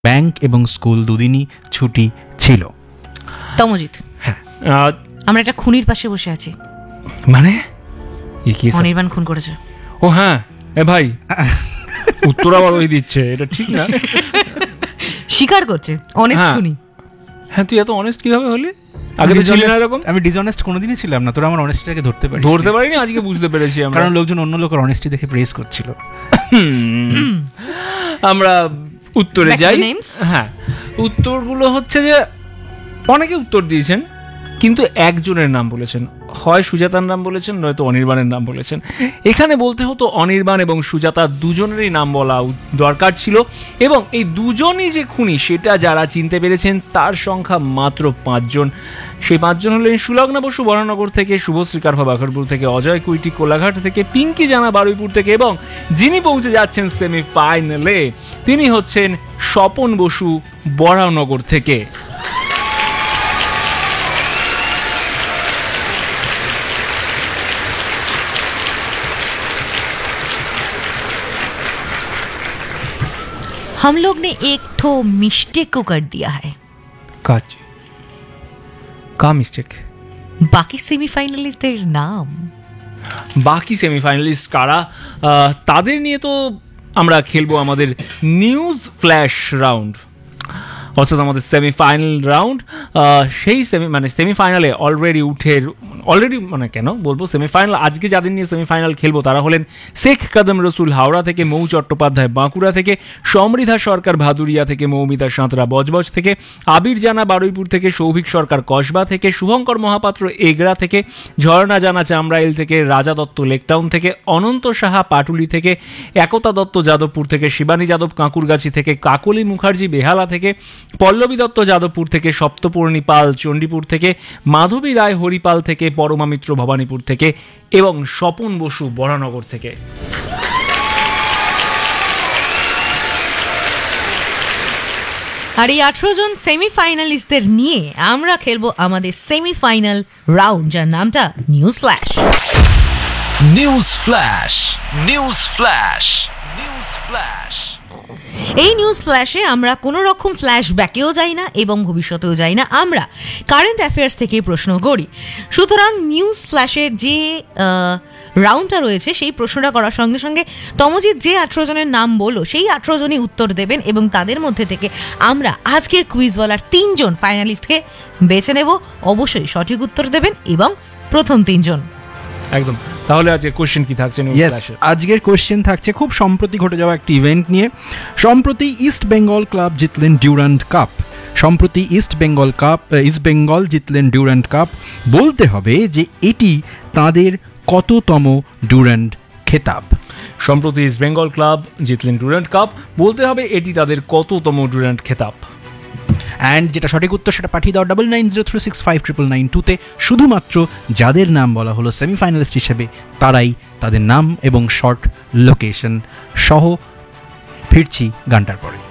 Bank এবং school দুদিনই ছুটি ছিল। তমজিৎ, হ্যাঁ আমরা একটা খুনির পাশে বসে আছি। মানে কি অনির্বাণ খুন করেছে। ও হ্যাঁ, এ ভাই উত্তর আবার ওই দিচ্ছে, এটা ঠিক না। স্বীকার করছে অনেস্ট হ্যাঁ। খুনি। হ্যাঁ, তুই এত অনেস্ট কিভাবে হলি? আগে তো ছিলি না এরকম। আমি ডিসঅনেস্ট কোনোদিনই ছিলাম না, তোরা আমার অনেস্টিটাকে ধরতে পারিস। ধরতে পারিনি, আজকে বুঝতে পেরেছি আমরা। কারণ লোকজন অন্য লোকের অনেস্টি দেখে প্রেস করছিল। আমরা উত্তরে Back to যাই। names? হ্যাঁ, উত্তরগুলো হচ্ছে যে অনেকে উত্তর দিয়েছেন, কিন্তু একজনের নাম বলেছেন, হয় সুজাতার নাম বলেছেন, নয়তো অনির্বাণের নাম বলেছেন। এখানে বলতে হতো অনির্বাণ এবং সুজাতা দুজনেরই নাম বলা দরকার ছিল, এবং এই দুজনই যে খুনি সেটা যারা চিনতে পেরেছেন তার সংখ্যা মাত্র 5 জন। সেই 5 জন হলেন সুলগ্না বসু বরানগর থেকে, শুভশ্রী কারফা বাঘরপুর থেকে, অজয় কুইটি কোলাঘাট থেকে, পিঙ্কি জানা বারুইপুর থেকে, এবং যিনি পৌঁছে যাচ্ছেন সেমিফাইনালে তিনি হচ্ছেন স্বপন বসু বরানগর থেকে। हम लोग ने एक ठो मिस्टेक को कर दिया है। का मिस्टेक? বাকি সেমিফাইনালিস্টদের নাম। বাকি সেমিফাইনালিস্ট কারা তাদের নিয়ে তো আমরা খেলবো আমাদের নিউজ ফ্ল্যাশ রাউন্ড, অর্থাৎ আমাদের সেমিফাইনাল রাউন্ড। সেই সেমিফাইনালে অলরেডি কেন বলবো সেমিফাইনাল, আজকে যাদের নিয়ে সেমিফাইনাল খেলবো তারা হলেন শেখ কদম রসুল হাওড়া থেকে, মৌ চট্টোপাধ্যায় বাঁকুড়া থেকে, সমৃদ্ধা সরকার ভাদুরিয়া থেকে, মৌমিতা সাঁতরা বজবজ থেকে, আবির জানা বারুইপুর থেকে, সৌভিক সরকার কসবা থেকে, শুভঙ্কর মহাপাত্র এগরা থেকে, ঝর্ণা জানা চামড়াইল থেকে, রাজা দত্ত লেকটাউন থেকে, অনন্ত সাহা পাটুলি থেকে, একতা দত্ত যাদবপুর থেকে, শিবানী যাদব কাঁকুরগাছি থেকে, কাকলি মুখার্জি বেহালা থেকে, পল্লবী দত্ত যাদবপুর থেকে, সপ্তপূর্ণী পাল চণ্ডীপুর থেকে, মাধবী রায় হরিপাল থেকে, পরমা মিত্র ভবানীপুর থেকে, এবং স্বপন বসু বরানগর থেকে। আর এই 18 জন সেমিফাইনালিস্টদের নিয়ে আমরা খেলবো আমাদের সেমিফাইনাল রাউন্ড, যার নামটা news flash. News flash, news flash, news flash. এই নিউজ ফ্ল্যাশে আমরা কোনো রকম ফ্ল্যাশ ব্যাকেও যাই না এবং ভবিষ্যতেও যাই না, আমরা কারেন্ট অ্যাফেয়ার্স থেকে প্রশ্ন করি। সুতরাং নিউজ ফ্ল্যাশের যে রাউন্ডটা রয়েছে সেই প্রশ্নটা করার সঙ্গে সঙ্গে তমজিৎ যে 18 জনের নাম বললো সেই 18 জনই উত্তর দেবেন, এবং তাদের মধ্যে থেকে আমরা আজকের কুইজওয়ালার 3 জন ফাইনালিস্টকে বেছে নেব। অবশ্যই সঠিক উত্তর দেবেন এবং প্রথম 3 জন। একদম। তাহলে আজকে কোশ্চেন কি থাকছে নিউজ ফ্ল্যাশে? আজকের কোশ্চেন থাকছে খুব সম্প্রতি ঘটে যাওয়া একটি ইভেন্ট নিয়ে। সম্প্রতি ইস্ট বেঙ্গল ক্লাব জিতলেন ডিউরান্ড কাপ। ইস্ট বেঙ্গল জিতলেন ডিউরান্ড কাপ। বলতে হবে যে এটি তাদের কততম ডিউরান্ড খেতাব? সম্প্রতি ইস্ট বেঙ্গল ক্লাব জিতলেন ডিউরান্ড কাপ, বলতে হবে এটি তাদের কততম ডিউরান্ড খেতাব। অ্যান্ড যেটা সঠিক উত্তর সেটা পাঠিয়ে দাও 9903659992-তে। শুধুমাত্র যাদের নাম বলা হলো সেমিফাইনালিস্ট হিসেবে তারাই তাদের নাম এবং শর্ট লোকেশন সহ। ফিরছি গানটার পরে।